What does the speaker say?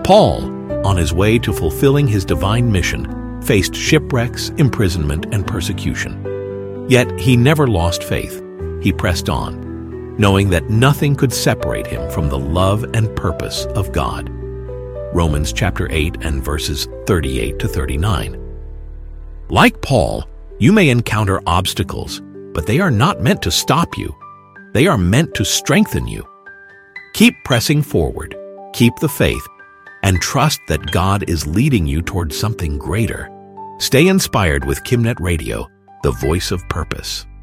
Paul, on his way to fulfilling his divine mission, faced shipwrecks, imprisonment, and persecution. Yet he never lost faith. He pressed on, knowing that nothing could separate him from the love and purpose of God. Romans chapter 8 and verses 38 to 39. Like Paul, you may encounter obstacles, but they are not meant to stop you. They are meant to strengthen you. Keep pressing forward, keep the faith, and trust that God is leading you towards something greater. Stay inspired with KimNet Radio, the voice of purpose.